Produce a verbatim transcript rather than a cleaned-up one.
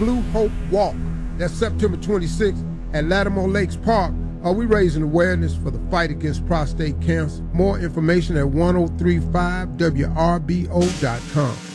Blue Hope Walk. That's September twenty-sixth at Lattimore Lakes Park. Are we raising awareness for the fight against prostate cancer? More information at ten thirty-five W R B O dot com.